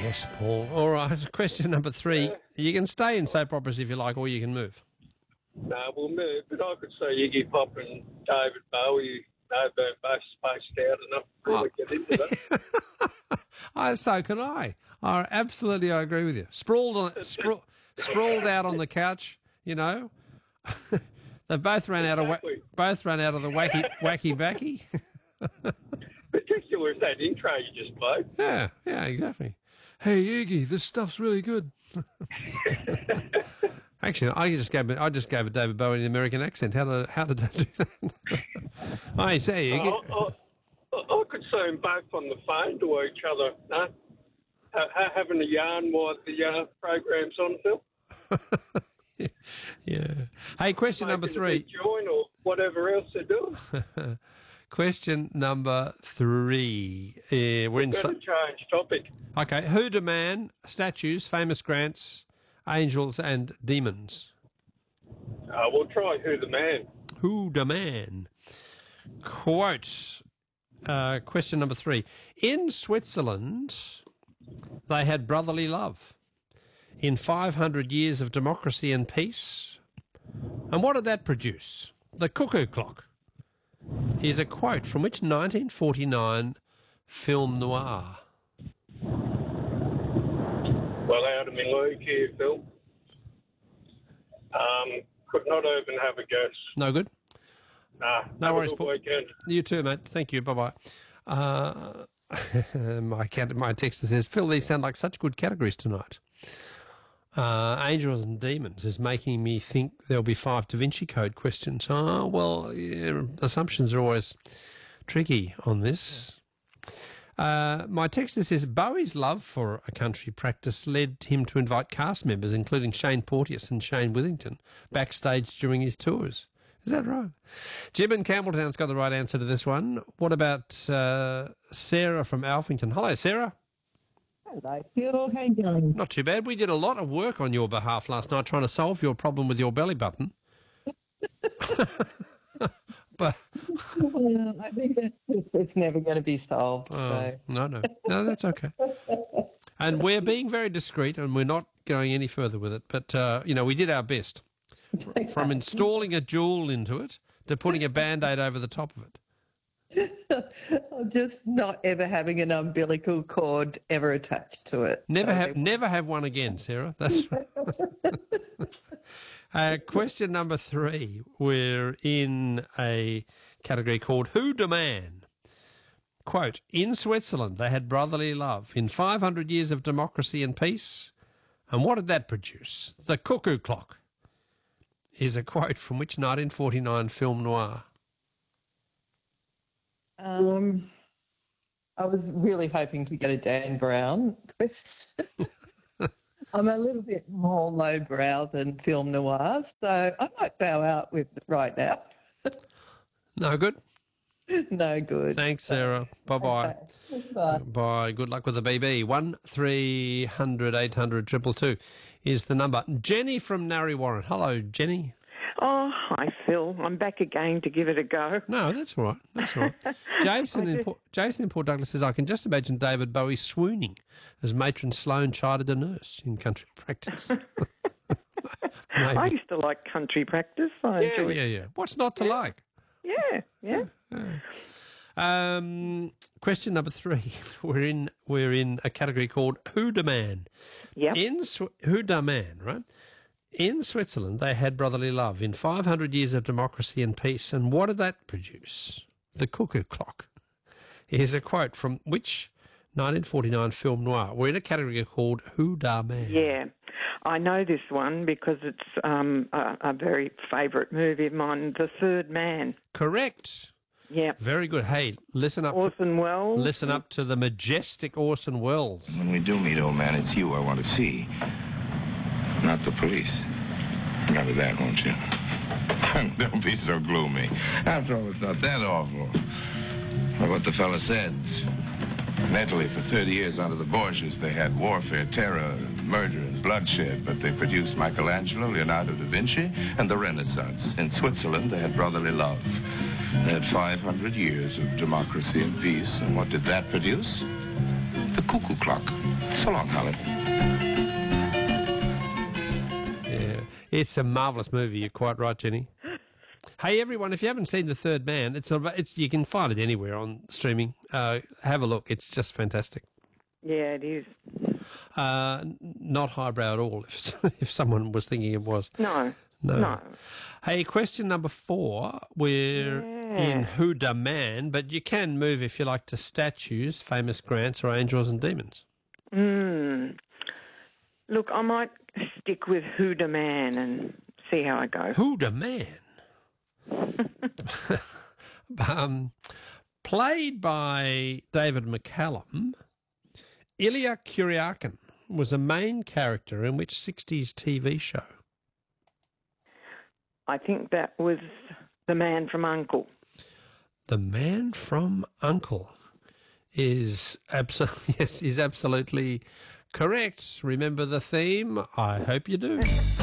Yes, Paul. All right, question number 3. You can stay in soap operas if you like, or you can move. No, we'll move, but I could see Iggy Pop and David Bowie, being both spaced out enough before we get into that. So can I. Absolutely, I agree with you. Sprawled out on the couch, you know. They both ran out of the wacky backy. Particularly with that intro you just played. Yeah, exactly. Hey Iggy, this stuff's really good. Actually, I just gave a David Bowie an American accent. How did I do that? I say Iggy. I could see them both on the phone to each other, no? Having a yarn while the program's on, Phil. Yeah. Hey, question number 3. Join or whatever else they're doing. Question number 3. We're in. Better change topic. Okay. Who do man? Statues, famous grants, angels, and demons. We'll try Who the Man. Who the man? Quote. Question number 3. In Switzerland, they had brotherly love. In 500 years of democracy and peace. And what did that produce? The cuckoo clock is a quote from which 1949 film noir? Well, out of my league here, Phil. Could not even have a guess. No good? Nah. No worries, Paul. Weekend. You too, mate. Thank you. Bye-bye. My texter says, Phil, these sound like such good categories tonight. Angels and demons is making me think there'll be 5 Da Vinci Code questions. Assumptions are always tricky on this. My texter says Bowie's love for a country practice led him to invite cast members, including Shane Porteous and Shane Withington, backstage during his tours. Is that right? Jim in Campbelltown's got the right answer to this one. What about Sarah from Alphington? Hello, Sarah. Hello, Phil. How you going? Not too bad. We did a lot of work on your behalf last night trying to solve your problem with your belly button. But well, I think it's never going to be solved. So. No, that's okay. And we're being very discreet, and we're not going any further with it. But we did our best, from installing a jewel into it to putting a Band-Aid over the top of it. I'm just not ever having an umbilical cord ever attached to it. Never have one again, Sarah. That's right. Question number 3. We're in a category called Who Da Man? Quote, in Switzerland they had brotherly love. In 500 years of democracy and peace. And what did that produce? The cuckoo clock is a quote from which 1949 film noir? I was really hoping to get a Dan Brown question. I'm a little bit more lowbrow than film noir, so I might bow out with it right now. No good? No good. Thanks, Sarah. Bye-bye. Okay. Bye. Bye. Good luck with the BB. 1300 800 222 is the number. Jenny from Narre Warren. Hello, Jenny. Oh, hi, Phil. I'm back again to give it a go. No, that's all right. That's all right. Jason in Port Douglas says, I can just imagine David Bowie swooning as matron Sloane chided a nurse in country practice. I used to like country practice. Yeah. What's not to like? Yeah. Question number 3. We're in a category called Who Da Man? Yeah. Who Da Man, right? In Switzerland, they had brotherly love. In 500 years of democracy and peace. And what did that produce? The cuckoo clock. Here's a quote from which 1949 film noir? We're in a category called Who Da Man? Yeah. I know this one because it's a very favourite movie of mine, The Third Man. Correct. Yeah. Very good. Hey, listen up. Orson Welles. Listen up to the majestic Orson Welles. When we do meet, old man, it's you I want to see. Not the police. Remember that, won't you? Don't be so gloomy. After all, it's not that awful. Well, what the fella said. In Italy, for 30 years under the Borgias, they had warfare, terror, murder, and bloodshed, but they produced Michelangelo, Leonardo da Vinci, and the Renaissance. In Switzerland, they had brotherly love. They had 500 years of democracy and peace, and what did that produce? The cuckoo clock. So long, Holly. Yeah, it's a marvellous movie. You're quite right, Jenny. Hey, everyone, if you haven't seen The Third Man, it's you can find it anywhere on streaming. Have a look. It's just fantastic. Yeah, it is. Not highbrow at all, if someone was thinking it was. No. Hey, question number 4. We're in Who Da Man, but you can move, if you like, to statues, famous grants, or angels and demons. Look, I might stick with Who Da Man and see how I go. Who Da Man? Played by David McCallum, Ilya Kuryakin was a main character in which 60s TV show? I think that was The Man from U.N.C.L.E. The Man from U.N.C.L.E. is absolutely correct. Remember the theme? I hope you do.